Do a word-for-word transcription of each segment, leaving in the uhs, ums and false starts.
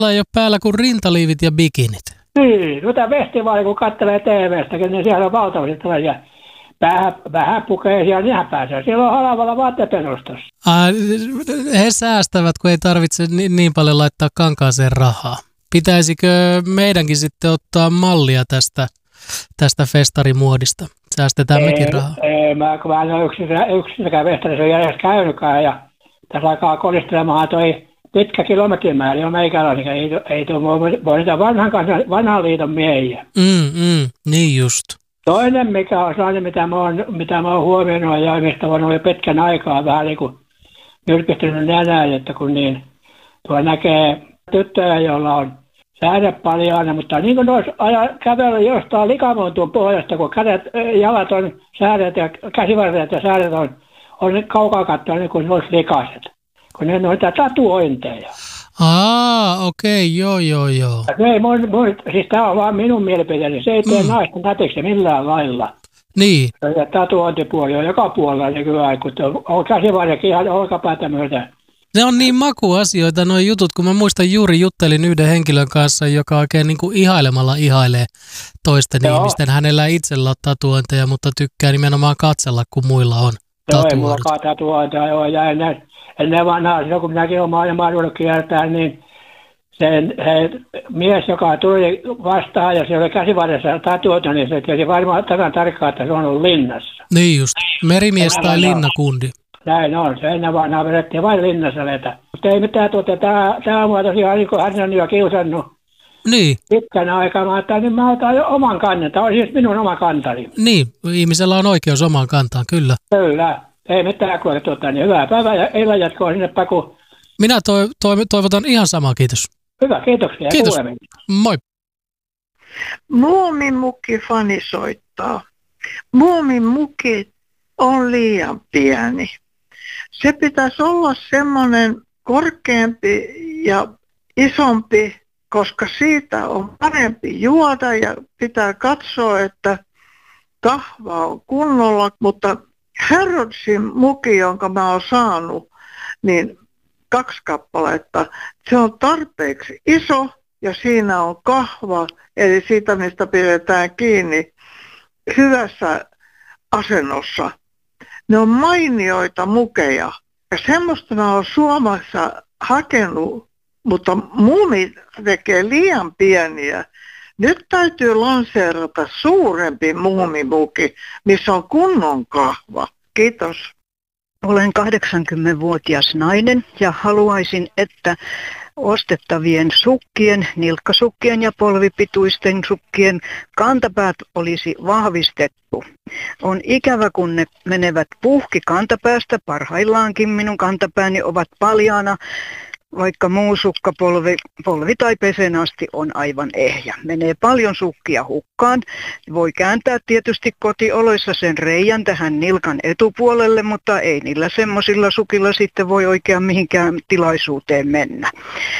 Ei ole päällä kuin rintaliivit ja bikinit. Niin, mitä festivaali kun katselee T V:stäkin, niin siellä on valtavasti tällaisia vähän, vähän pukeisia näpäisiä. Siellä on halvalla vaatteperustossa. Ai, he säästävät, kun ei tarvitse niin, niin paljon laittaa kankaaseen rahaa. Pitäisikö meidänkin sitten ottaa mallia tästä, tästä festarimuodista? Säästetään ei, mekin rahaa. Ei, mä, kun mä en ole yksinäkään festarissa edes käynytkään ja tässä alkaa kolistelemaan toi pitkä kilometrimäärä on meikäläinen, ei, ei tule voi niitä vanhan, kanssa, vanhan liiton miehiä. Mm, mm, niin just. Toinen, mikä on sellainen, mitä mä oon, mitä mä oon huomioinut ja mistä on ollut pitkän aikaa vähän niin kuin nyrkistynyt nenään, että kun niin tuo näkee tyttöjä, joilla on säädet paljaana, mutta niin kuin olisi kävellä jostain likamontun pohjasta, kun kädet, jalat on säädet ja käsivarret ja säädet on, on kaukaa katsoa niin kuin ne olisi likaiset. Kun ne on noita tatuointeja. Aa, okei, okay, joo, joo, joo. Se ei mun, mun, siis tämä on vaan minun mielipiteeni. Se ei tee mm. naisten tätiksi millään lailla. Niin. Ja tatuointipuoli on joka puolella nykyään, kun on käsivarjakin ihan olkapäätä myötä. Ne on niin makuasioita nuo jutut, kun mä muistan juuri juttelin yhden henkilön kanssa, joka oikein niin kuin ihailemalla ihailee toisten joo. ihmisten. Hänellä ei itsellä ole tatuointeja, mutta tykkää nimenomaan katsella, kun muilla on tatuointeja. Joo, ei mullakaan tatuointeja, joo, ja ennen, ennen vanhaa, silloin kun minäkin olen maailmaa ruvennut kiertää, niin se, se mies, joka tuli vastaan ja se oli käsivarressa tatuoitu, niin se tiesi varmaan takan tarkkaan, että se on ollut linnassa. Niin just, merimies ennen tai linnakundi. Näin on, se ennen vanhaa vedettiin vain linnassa letä. Mutta ei mitään tuota, tämä mua tosiaan, niin kuin hän on jo kiusannut niin. pitkän aikaa. Mä ajattelin, niin mä otan jo oman kannan. Tämä on siis minun oma kantani. Niin, ihmisellä on oikeus omaan kantaan, kyllä. Kyllä, ei mitään kuin tuota, niin hyvää päivää ja illan jatkoa sinne Paku. Minä to, to, toivotan ihan samaa, kiitos. Hyvä, kiitoksia. Kiitos, moi. Muumimukki Fani soittaa. Muumimukki on liian pieni. Se pitäisi olla semmoinen korkeampi ja isompi, koska siitä on parempi juoda ja pitää katsoa, että kahva on kunnolla. Mutta Harrodsin muki, jonka mä oon saanut, niin kaksi kappaletta, se on tarpeeksi iso ja siinä on kahva, eli siitä mistä pidetään kiinni hyvässä asennossa. Ne on mainioita mukeja. Ja semmoista mä oon Suomessa hakenut, mutta muumi tekee liian pieniä. Nyt täytyy lanseerata suurempi muumimuki, missä on kunnon kahva. Kiitos. Olen kahdeksankymmenvuotias nainen ja haluaisin, että ostettavien sukkien, nilkkasukkien ja polvipituisten sukkien kantapäät olisi vahvistettu. On ikävä, kun ne menevät puhki kantapäästä. Parhaillaankin minun kantapääni ovat paljaana, vaikka muu sukka polvi, polvi tai peseen asti on aivan ehjä. Menee paljon sukkia hukkaan. Voi kääntää tietysti kotioloissa sen reijän tähän nilkan etupuolelle, mutta ei niillä semmoisilla sukilla sitten voi oikein mihinkään tilaisuuteen mennä.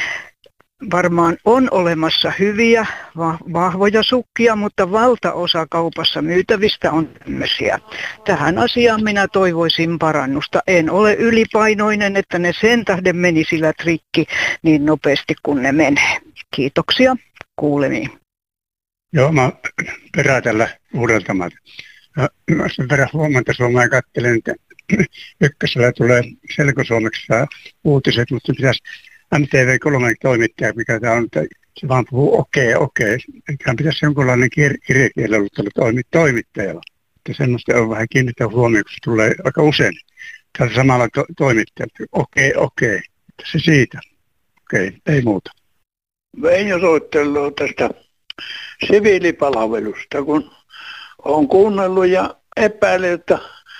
Varmaan on olemassa hyviä, vahvoja sukkia, mutta valtaosa kaupassa myytävistä on tämmöisiä. Tähän asiaan minä toivoisin parannusta. En ole ylipainoinen, että ne sen tähden menisivät rikki niin nopeasti kuin ne menee. Kiitoksia. Kuulemiin. Joo, mä perään tällä Uudeltamaalta. Mä sen perään huomenta Suomea katselen, että ykkösellä tulee selkosuomeksi uutiset, mutta pitäisi M T V kolme toimittaja, mikä tämä on, että se vaan puhuu okei, okay, okei. Okay. Tämä pitäisi jonkunlainen kir- kirjakielellä toimi- toimittajalla. Että semmoista on vähän kiinnittää huomioon, kun se tulee aika usein. Tällä samalla to- toimittajalla, okei, okay, okei. Okay. Se siitä. Okei, okay, ei muuta. Veijo soittelua tästä siviilipalvelusta, kun olen kuunnellut ja epäilen, että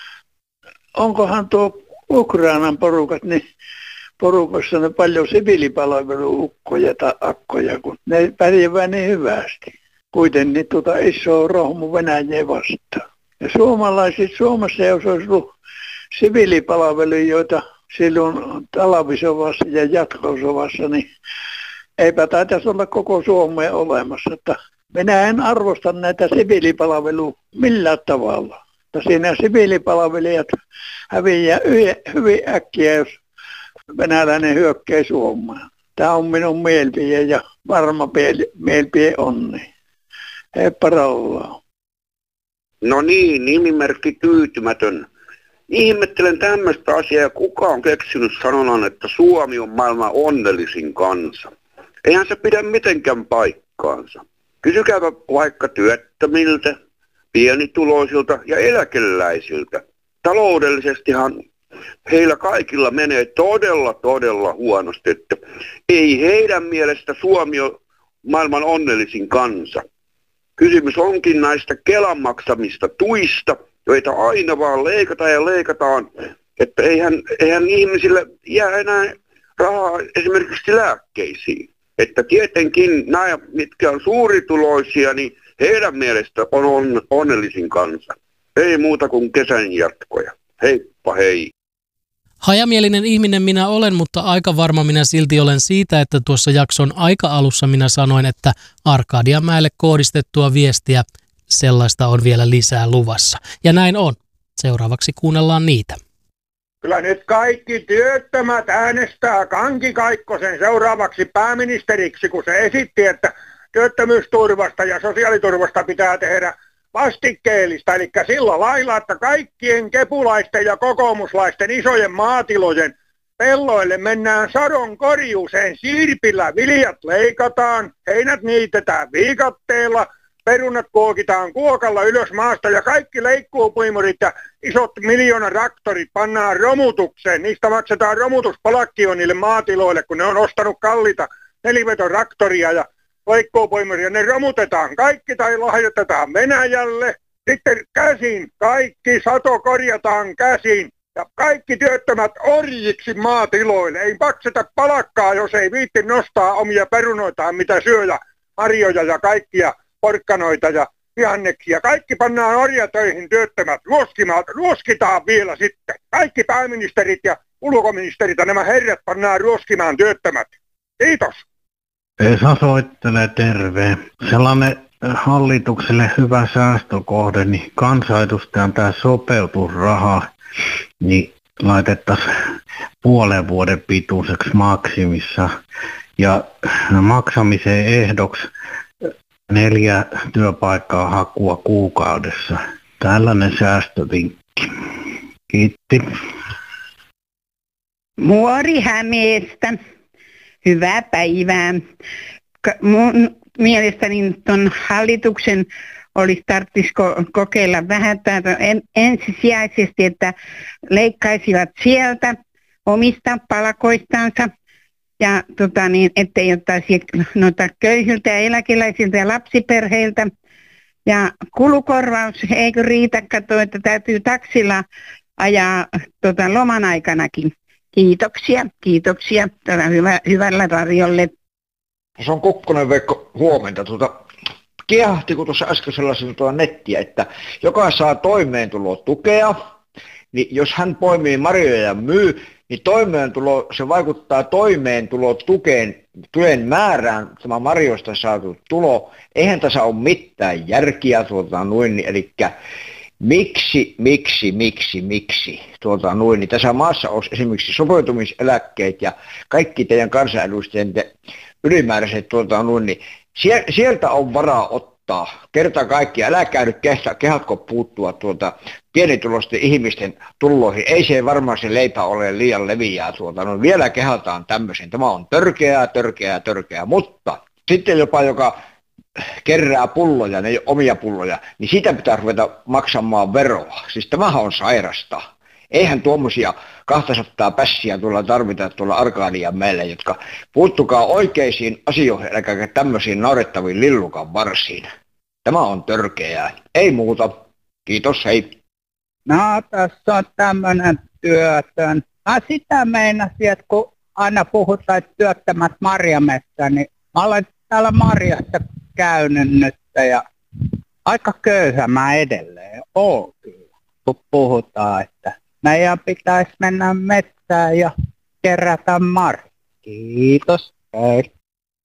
onkohan tuo Ukrainan porukat, niin porukassa on paljon siviilipalveluukkoja tai akkoja, kun ne pärjäävät niin hyvästi. Kuitenkin niin tuota iso rohmu Venäjää vastaan. Ja suomalaiset Suomessa, jos olisi ollut siviilipalvelijoita silloin talvisovassa ja jatkosovassa, niin eipä taitaisi olla koko Suomea olemassa. Että minä en arvosta näitä siviilipalvelua millään tavalla. Että siinä siviilipalvelijat häviää hyvin äkkiä, jos venäläinen hyökkää Suomeen. Tämä on minun mielipide ja varma mielipide onni. Heippa rollaa. No niin, nimimerkki tyytymätön. Ihmettelen tämmöistä asiaa, kuka on keksinyt sanonnan, että Suomi on maailman onnellisin kansa. Eihän se pidä mitenkään paikkaansa. Kysykääpä vaikka työttömiltä, pienituloisilta ja eläkeläisiltä. Taloudellisestihan heillä kaikilla menee todella, todella huonosti, että ei heidän mielestä Suomi ole maailman onnellisin kansa. Kysymys onkin näistä Kelan maksamista tuista, joita aina vaan leikataan ja leikataan, että eihän, eihän ihmisille jää enää rahaa esimerkiksi lääkkeisiin. Että tietenkin nämä, mitkä on suurituloisia, niin heidän mielestä on, on onnellisin kansa. Ei muuta kuin kesän jatkoja. Heippa hei. Hajamielinen ihminen minä olen, mutta aika varma minä silti olen siitä, että tuossa jakson aika alussa minä sanoin, että Arkadianmäelle kohdistettua viestiä, sellaista on vielä lisää luvassa. Ja näin on. Seuraavaksi kuunnellaan niitä. Kyllä nyt kaikki työttömät äänestää Kanki Kaikkosen seuraavaksi pääministeriksi, kun se esitti, että työttömyysturvasta ja sosiaaliturvasta pitää tehdä vastikkeellista, eli sillä lailla, että kaikkien kepulaisten ja kokoomuslaisten isojen maatilojen pelloille mennään sadon korjuuseen siirpillä, viljat leikataan, heinät niitetään viikatteella, perunat kuokitaan kuokalla ylös maasta ja kaikki leikkuupuimurit ja isot miljoonatraktorit pannaan romutukseen. Niistä maksetaan romutuspalakkio niille maatiloille, kun ne on ostanut kalliita nelivetoraktoria ja leikkuupuimuria. Ne romutetaan kaikki tai lahjoitetaan Venäjälle. Sitten käsin kaikki sato korjataan käsin. Ja kaikki työttömät orjiksi maatiloille. Ei makseta palakkaa, jos ei viitti nostaa omia perunoitaan, mitä syö ja marjoja ja kaikkia porkkanoita ja vihanneksia. Kaikki pannaan orjatöihin työttömät. Ruoskimaan, ruoskitaan vielä sitten. Kaikki pääministerit ja ulkoministerit ja nämä herrat pannaan ruoskimaan työttömät. Kiitos. Esa soittelee, terve. Sellainen hallitukselle hyvä säästökohde, niin kansanedustajan tämä sopeutusraha, niin laitettaisiin puolen vuoden pituiseksi maksimissa. Ja maksamisen ehdoksi neljä työpaikkaa hakua kuukaudessa. Tällainen säästövinkki. Kiitti. Muori Hämeestä. Hyvää päivää. Mun mielestäni tuon hallituksen olisi tarvitsisi kokeilla vähän en, ensisijaisesti, että leikkaisivat sieltä omista palkoistansa ja tota niin, ettei ottaisi noita köyhiltä ja eläkeläisiltä ja lapsiperheiltä. Ja kulukorvaus eikö riitä, katso, että täytyy taksilla ajaa tota, loman aikanakin. Kiitoksia, kiitoksia tällä hyvä, hyvällä radiolle. Se on Kukkonen Veikko, huomenta. Tuota, kiehahti, kun tuossa äsken sellaisen tuolla nettiä, että joka saa toimeentulotukea, niin jos hän poimii marjoja ja myy, niin toimeentulo, se vaikuttaa toimeentulotukeen, tuen määrään, tämä marjoista saatu tulo. Eihän tässä ole mitään järkiä, tuota, noin, eli miksi, miksi, miksi, miksi, tuota, noin, niin tässä maassa olisi esimerkiksi sopeutumiseläkkeet ja kaikki teidän kansanedustajien ylimääräiset, tuota, noin, niin sieltä on varaa ottaa kerta kaikkiaan. Älkää nyt kehta, kehatko puuttua tuota pienituloisten ihmisten tuloihin. Ei se varmaan se leipä ole liian leviää. Tuota. No, vielä kehataan tämmöisen. Tämä on törkeää, törkeää, törkeää. Mutta sitten jopa joka kerää pulloja, ne omia pulloja, niin siitä pitää ruveta maksamaan veroa. Siis tämähän on sairasta. Eihän tuommoisia kaksisataa pässiä tuolla tarvita tuolla Arkadian meille, jotka puuttukaa oikeisiin asioihin, eikä tämmöisiin naurettaviin lillukan varsiin. Tämä on törkeää. Ei muuta. Kiitos, hei. No, tässä on tämmöinen työtön. Mä sitä meinasin, että kun aina puhutaan, että työttömät marjamessa, niin mä olen täällä marjassa käynyt nyt ja aika köyhä mä edelleen oon kyllä, kun puhutaan, että meidän pitäisi mennä metsään ja kerätä marjaa. Kiitos. Hei.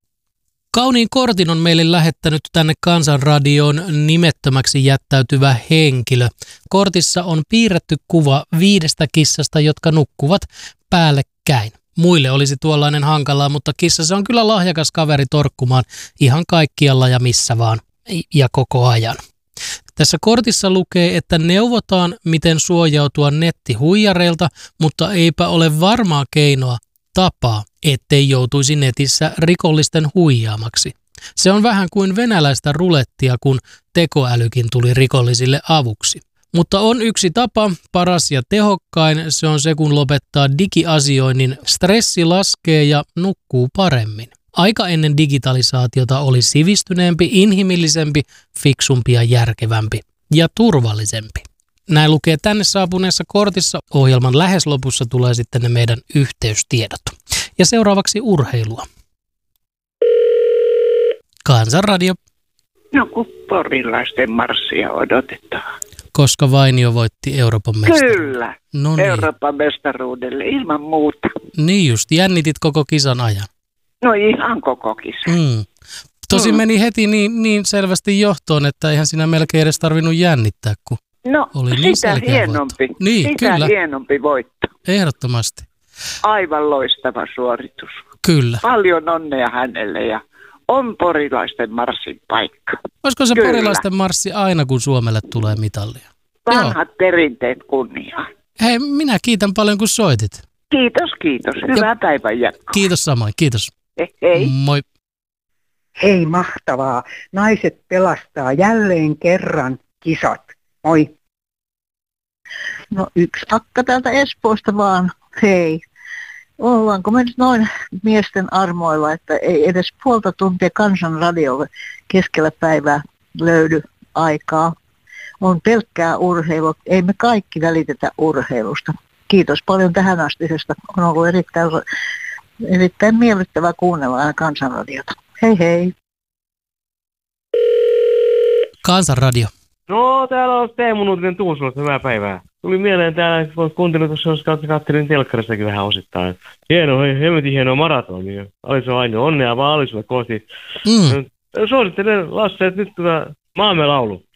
Kauniin kortin on meille lähettänyt tänne Kansanradioon nimettömäksi jättäytyvä henkilö. Kortissa on piirretty kuva viidestä kissasta, jotka nukkuvat päällekkäin. muille olisi tuollainen hankalaa, mutta kissa se on kyllä lahjakas kaveri torkkumaan ihan kaikkialla ja missä vaan ja koko ajan. Tässä kortissa lukee, että neuvotaan, miten suojautua nettihuijareilta, mutta eipä ole varmaa keinoa, tapaa, ettei joutuisi netissä rikollisten huijaamaksi. Se on vähän kuin venäläistä rulettia, kun tekoälykin tuli rikollisille avuksi. Mutta on yksi tapa, paras ja tehokkain, se on se, kun lopettaa digiasioinnin, stressi laskee ja nukkuu paremmin. Aika ennen digitalisaatiota oli sivistyneempi, inhimillisempi, fiksumpi ja järkevämpi ja turvallisempi. Näin lukee tänne saapuneessa kortissa. Ohjelman lähes lopussa tulee sitten ne meidän yhteystiedot. Ja seuraavaksi urheilua. Kansanradio. No kun porilaisten marssia odotetaan. Koska Vainio voitti Euroopan mestaruuden. Kyllä, no niin. Euroopan mestaruudelle ilman muuta. Niin just, jännitit koko kisan ajan. No ihan koko kisa. Mm. Tosi mm. meni heti niin, niin selvästi johtoon, että eihän sinä melkein edes tarvinnut jännittää, kun no, oli niin sitä hienompi, niin, sitä kyllä. hienompi voitto. Ehdottomasti. Aivan loistava suoritus. Kyllä. Paljon onnea hänelle ja on porilaisten marssin paikka. Olisiko se Kyllä. porilaisten marssi aina, kun Suomelle tulee mitallia? Vanhat Joo. perinteet kunniaan. Hei, minä kiitän paljon, kun soitit. Kiitos, kiitos. Hyvää ja päivän jatkoa. Kiitos samoin, kiitos. Hei, hei. Moi. Hei, mahtavaa. Naiset pelastaa jälleen kerran kisat. Moi. No yksi akka täältä Espoosta vaan. Hei. Ollaanko me nyt noin miesten armoilla, että ei edes puolta tuntia Kansanradiolle keskellä päivää löydy aikaa. On pelkkää urheilua. Ei me kaikki välitetä urheilusta. Kiitos paljon tähän astisesta. On ollut erittäin, erittäin miellyttävää kuunnella aina Kansanradiota. Hei hei. Kansanradio. No, täällä on Teemu Nuutinen Tuusulasta. Hyvää päivää. Tuli mieleen täällä, kun kuuntelin tuossa, jos katselin telkkaristakin vähän osittain. Hieno, hemmetin hieno maratoni. Aliso Aino, onnea vaan Alisolle kohti. Mm. Suosittelen Lasse, että nyt tämä Maamme laulu.